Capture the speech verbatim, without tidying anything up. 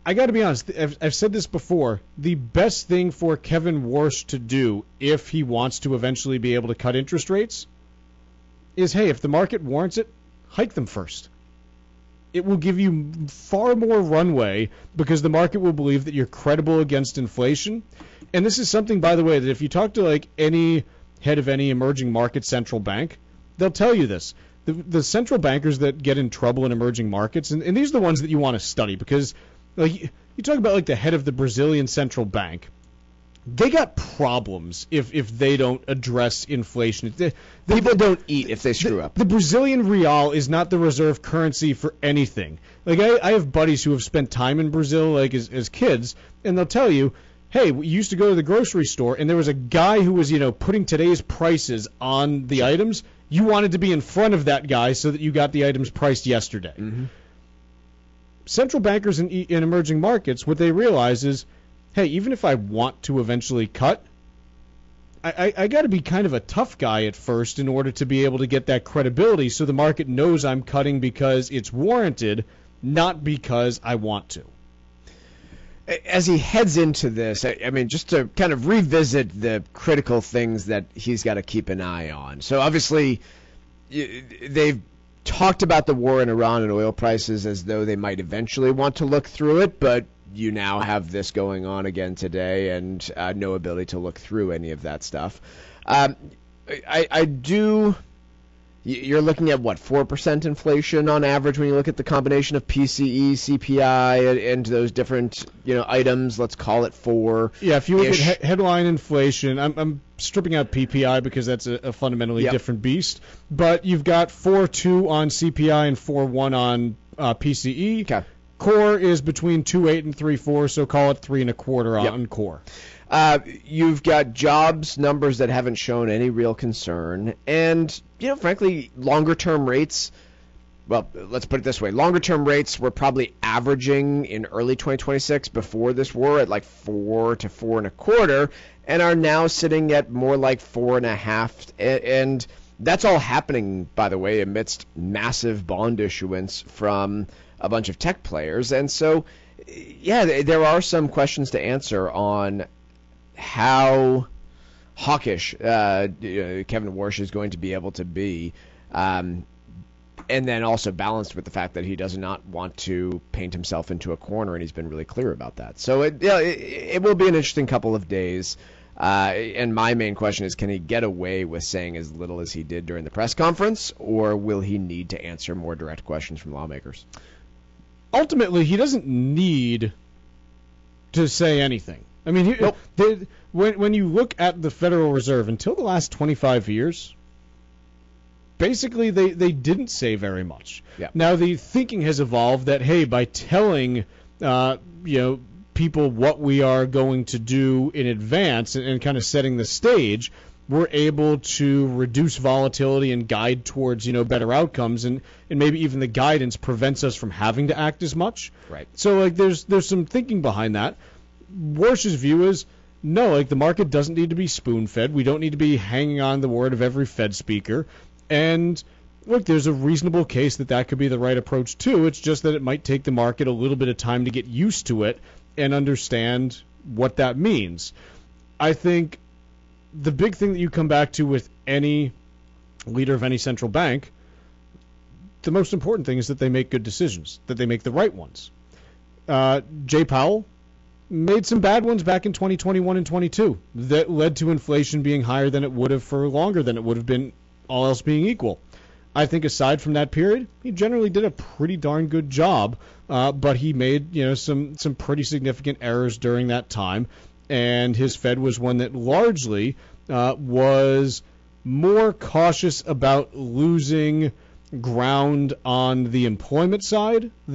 I got to be honest. I've, I've said this before. The best thing for Kevin Warsh to do if he wants to eventually be able to cut interest rates is, hey, if the market warrants it, hike them first. It will give you far more runway because the market will believe that you're credible against inflation. And this is something, by the way, that if you talk to like any head of any emerging market central bank, they'll tell you this. The, the central bankers that get in trouble in emerging markets, and, and these are the ones that you want to study because like you talk about like the head of the Brazilian central bank, they got problems if, if they don't address inflation. The, the, People don't eat if they screw the, up. The Brazilian real is not the reserve currency for anything. Like I, I have buddies who have spent time in Brazil like as, as kids, and they'll tell you, hey, we used to go to the grocery store, and there was a guy who was, you know, putting today's prices on the items. You wanted to be in front of that guy so that you got the items priced yesterday. Mm-hmm. Central bankers in, in emerging markets, what they realize is, hey, even if I want to eventually cut, I, I, I got to be kind of a tough guy at first in order to be able to get that credibility so the market knows I'm cutting because it's warranted, not because I want to. As he heads into this, I, I mean, just to kind of revisit the critical things that he's got to keep an eye on. So obviously, they've talked about the war in Iran and oil prices as though they might eventually want to look through it, but you now have this going on again today and uh, no ability to look through any of that stuff. Um, I, I do... You're looking at, what, four percent inflation on average when you look at the combination of P C E, C P I, and those different, you know, items. Let's call it four. Yeah, if you look at he- headline inflation, I'm, I'm stripping out P P I because that's a, a fundamentally yep. different beast. But you've got four point two on C P I and four point one on uh, P C E. Okay. Core is between two point eight and three point four, so call it three and a quarter yep. on core. Uh, you've got jobs numbers that haven't shown any real concern, and, you know, frankly, longer-term rates, well, let's put it this way. Longer-term rates were probably averaging in early twenty twenty-six before this war at like four to four and a quarter, and are now sitting at more like four and a half, and that's all happening, by the way, amidst massive bond issuance from a bunch of tech players, and so, yeah, there are some questions to answer on how hawkish uh, Kevin Warsh is going to be able to be, um, and then also balanced with the fact that he does not want to paint himself into a corner, and he's been really clear about that. So it, you know, it, it will be an interesting couple of days, uh, and my main question is, can he get away with saying as little as he did during the press conference, or will he need to answer more direct questions from lawmakers? Ultimately, he doesn't need to say anything. I mean, he, nope. they, when when you look at the Federal Reserve, until the last twenty-five years, basically they, they didn't say very much. Yeah. Now, the thinking has evolved that, hey, by telling uh, you know people what we are going to do in advance and, and kind of setting the stage, we're able to reduce volatility and guide towards, you know, better outcomes, and, and maybe even the guidance prevents us from having to act as much. Right. So, like, there's there's some thinking behind that. Warsh's view is, no, like, the market doesn't need to be spoon-fed. We don't need to be hanging on the word of every Fed speaker. And, look, there's a reasonable case that that could be the right approach, too. It's just that it might take the market a little bit of time to get used to it and understand what that means. I think the big thing that you come back to with any leader of any central bank, the most important thing is that they make good decisions, that they make the right ones. Uh, Jay Powell made some bad ones back in twenty twenty-one and twenty-two that led to inflation being higher than it would have for longer than it would have been, all else being equal. I think aside from that period, he generally did a pretty darn good job, uh, but he made, you know, some some pretty significant errors during that time, and his Fed was one that largely uh, was more cautious about losing ground on the employment side